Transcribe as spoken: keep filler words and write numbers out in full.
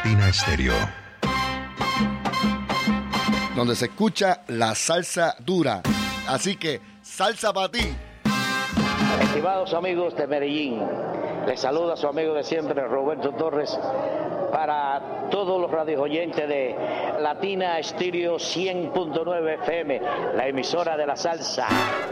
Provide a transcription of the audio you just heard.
Latina Estéreo. Donde se escucha la salsa dura. Así que, salsa para ti. Estimados amigos de Medellín, les saluda su amigo de siempre, Roberto Torres, para todos los radios oyentes de Latina Estéreo cien punto nueve F M, la emisora de la salsa.